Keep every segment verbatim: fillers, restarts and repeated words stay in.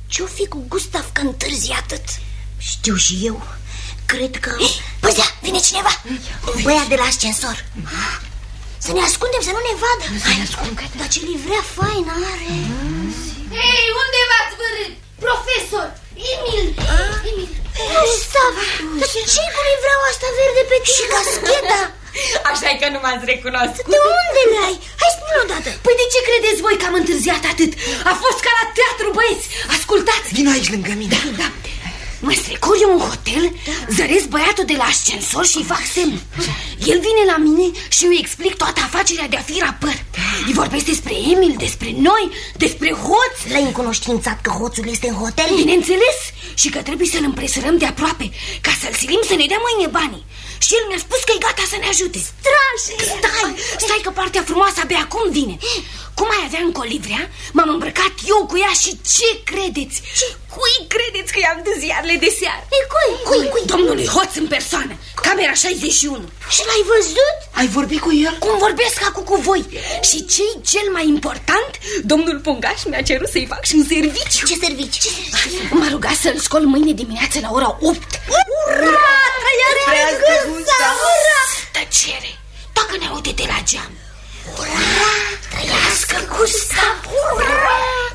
Ce-o fi cu Gustav că întârzi atât? Știu și eu. Cred că... Păi da, vine cineva. Băiat de la ascensor. Să ne ascundem, să nu ne vadă. Să ne ascundem. Dar ce livrea faină are. Hei, unde v-ați vărât? Profesor, Emil. Emil. Gustav, dar ce-i cu livreaua asta verde pe tine? Și cascheta. Așa-i că nu m-ați recunoscut. De unde le-ai? Hai spune odată. Păi de ce credeți voi că am întârziat atât? A fost ca la teatru, băieți. Ascultați. Vino aici lângă mine. Da, da. Mă strecor eu în hotel, zăresc băiatul de la ascensor și îi fac semn. El vine la mine și eu îi explic toată afacerea de a fi rapăr. Îi vorbesc despre Emil, despre noi, despre hoț. L-ai încunoștințat că hoțul este în hotel? Bineînțeles. Și că trebuie să-l împresărăm de aproape, ca să-l silim să ne dea mâine banii. Și el mi-a spus că e gata să ne ajute. Strașnic. Stai, stai că partea frumoasă abia acum vine. Cum mai avea încă o livrea, m-am îmbrăcat eu cu ea și ce credeți? Ce? Cui credeți că i-am dus ziarele de seară? E cui? Cui? Cui? Domnului Hoț în persoană, camera șaizeci și unu. Și l-ai văzut? Ai vorbit cu el? Cum vorbesc acum cu voi. Și ce-i cel mai important? Domnul Pungaș mi-a cerut să-i fac și un serviciu. Ce serviciu? Ce serviciu? M-a rugat să-l scol mâine dimineață la ora opt. Ura! Trăiască Gustav! Ura! Tăcere, dacă ne aude de la geam. Ura! Trăiască Gustav! Ura!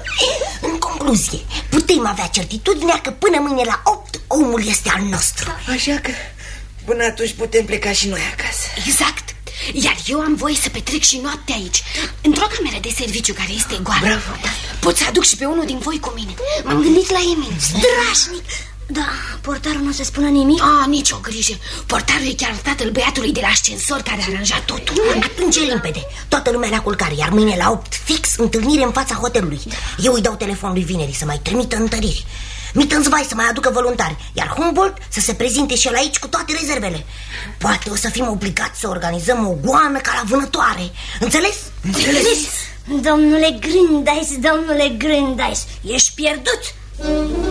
În concluzie, putem avea certitudinea că până mâine la opt omul este al nostru. Așa că până atunci putem pleca și noi acasă. Exact. Iar eu am voie să petrec și noaptea aici, într-o cameră de serviciu care este goală. Bravo. Pot să aduc și pe unul din voi cu mine. M-am gândit la Emil. Strașnic! Da, portarul nu o să spună nimic? Ah, nicio grijă. Portarul e chiar tatăl băiatului de la ascensor care a aranjat totul. Atunci e limpede. Toată lumea la culcare, iar mâine la opt fix întâlnire în fața hotelului. Eu îi dau telefonul lui Vineri să mai trimită întăriri. Mittenzweig să mai aducă voluntari, iar Humboldt să se prezinte și el aici cu toate rezervele. Poate o să fim obligați să organizăm o goană ca la vânătoare. Înțeles? Înțeles? Domnule Grândeis, domnule Grândeis, ești pierdut.